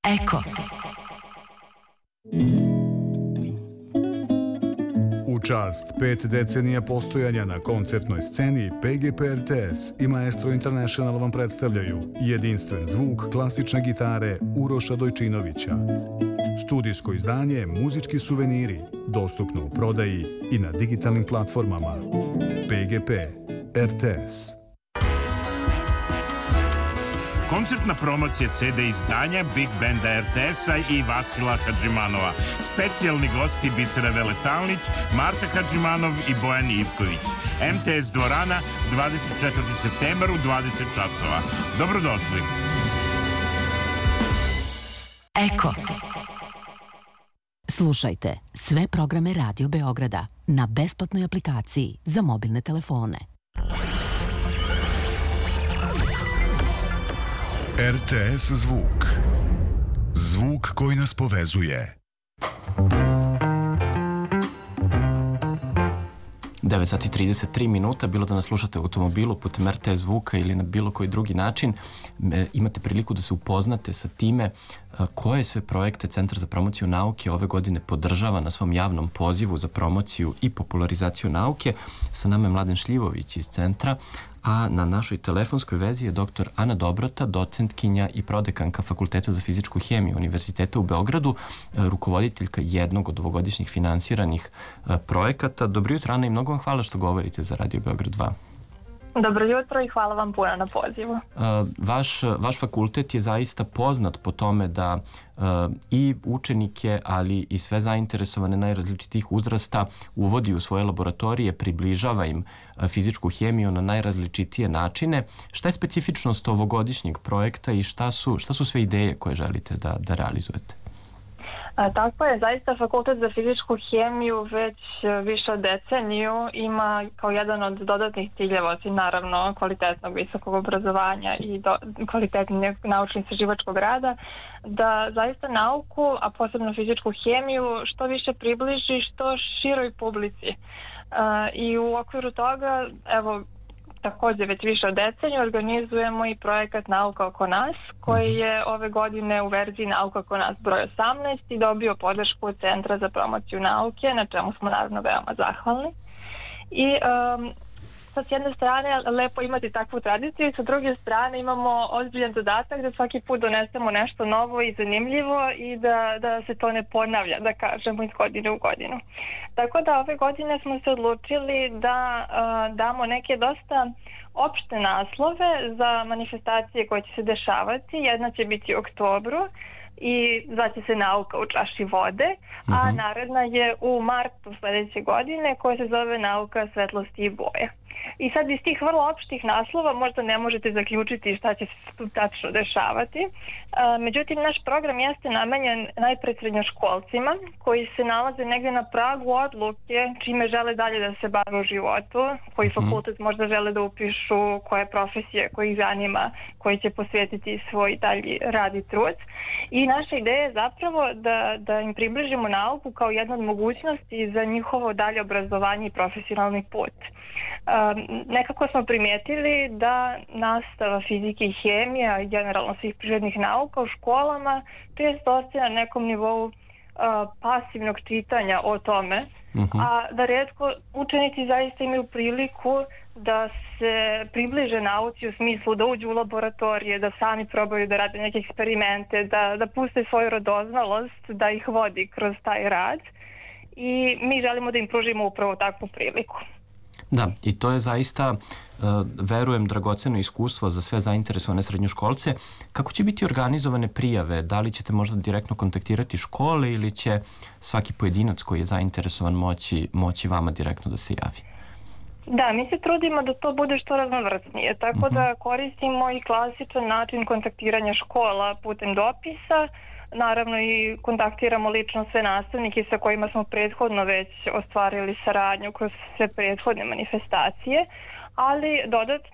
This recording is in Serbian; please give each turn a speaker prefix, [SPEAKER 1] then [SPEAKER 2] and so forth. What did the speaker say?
[SPEAKER 1] Eko.
[SPEAKER 2] U čast 5 decenija postojanja na koncertnoj sceni, PGP RTS i Maestro International vam predstavljaju jedinstven zvuk klasične gitare Uroša Dojčinovića. Studijsko izdanje Muzički suveniri, dostupno u prodaji i na digitalnim platformama. PGP RTS.
[SPEAKER 3] Koncertna promocija CD izdanja Big Banda RTS-a i Vasila Hadžimanova. Specijalni gosti Bisera Veletalnić, Marta Hadžimanov i Bojan Ivković. MTS dvorana, 24. septembar u 20 časova. Dobrodošli.
[SPEAKER 1] Eko. Slušajte sve programe Radio Beograda na besplatnoj aplikaciji za mobilne telefone.
[SPEAKER 2] RTS zvuk. Zvuk koji nas povezuje.
[SPEAKER 4] 9 sati 33 minuta, bilo da nas slušate u automobilu putem RTS zvuka ili na bilo koji drugi način, imate priliku da se upoznate sa time koje sve projekte Centar za promociju nauke ove godine podržava na svom javnom pozivu za promociju i popularizaciju nauke. Sa nama je Mladen Šljivović iz centra, a na našoj telefonskoj vezi je dr. Ana Dobrota, docentkinja i prodekanka Fakulteta za fizičku hemiju Univerziteta u Beogradu, rukovoditeljka jednog od ovogodišnjih finansiranih projekata. Dobro jutro, Ana, i mnogo vam hvala što govorite za Radio Beograd 2.
[SPEAKER 5] Dobro jutro i hvala vam puno na pozivu.
[SPEAKER 4] Vaš fakultet je zaista poznat po tome da i učenike, ali i sve zainteresovane najrazličitijih uzrasta uvodi u svoje laboratorije, približava im fizičku hemiju na najrazličitije načine. Šta je specifičnost ovogodišnjeg projekta i šta su sve ideje koje želite da realizujete?
[SPEAKER 5] Tako je, zaista Fakultet za fizičku hemiju već više od deceniju ima kao jedan od dodatnih ciljeva, osim naravno kvalitetnog visokog obrazovanja i kvalitetnog naučno-istraživačkog rada, da zaista nauku, a posebno fizičku hemiju, što više približi što široj publici. I u okviru toga, evo, također već više od deceniju organizujemo i projekat Nauka oko nas, koji je ove godine u verziji Nauka oko nas broj 18 i dobio podršku od Centra za promociju nauke, na čemu smo naravno veoma zahvalni. I sad s jedne strane lepo imati takvu tradiciju i sa druge strane imamo ozbiljan zadatak da svaki put donesemo nešto novo i zanimljivo i da se to ne ponavlja, da kažemo, iz godine u godinu. Tako da ove godine smo se odlučili da damo neke dosta opšte naslove za manifestacije koje će se dešavati. Jedna će biti u oktobru i zvaće se Nauka u čaši vode, a naredna je u martu sledeće godine koja se zove Nauka svetlosti i boje. I sad iz tih vrlo opštih naslova možda ne možete zaključiti šta će se tu tačno dešavati. Međutim, naš program jeste namenjen najpred srednjoškolcima koji se nalaze negde na pragu odluke čime žele dalje da se bave u životu, koji fakultet možda žele da upišu, koje profesije koji ih zanima, koji će posvetiti svoj dalji rad i trud. I naša ideja je zapravo da im približimo nauku kao jednu od mogućnosti za njihovo dalje obrazovanje i profesionalni put. Nekako smo primijetili da nastava fizike i hemija i generalno svih prirodnih nauka u školama često ostaje na nekom nivou pasivnog čitanja o tome, a da rijetko učenici zaista imaju priliku da se približe nauci u smislu da uđu u laboratorije, da sami probaju da rade neke eksperimente, da puste svoju radoznalost, da ih vodi kroz taj rad, i mi želimo da im pružimo upravo takvu priliku.
[SPEAKER 4] Da, i to je zaista, verujem, dragoceno iskustvo za sve zainteresovane srednjoškolce. Kako će biti organizovane prijave? Da li ćete možda direktno kontaktirati škole ili će svaki pojedinac koji je zainteresovan moći vama direktno da se javi?
[SPEAKER 5] Da, mi se trudimo da to bude što raznovrsnije, tako da koristimo i klasičan način kontaktiranja škola putem dopisa. Naravno i kontaktiramo lično sve nastavnike sa kojima smo prethodno već ostvarili saradnju kroz sve prethodne manifestacije, ali dodatno